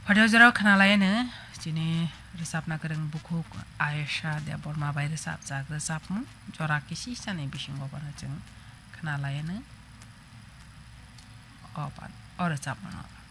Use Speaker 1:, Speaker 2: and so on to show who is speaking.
Speaker 1: Pada jero kenalayan jini resap na kereng buku Aisyah dia bor mabai resap jak resapmu jora kisi sane bising bapana jeng kenalayan opan resap mana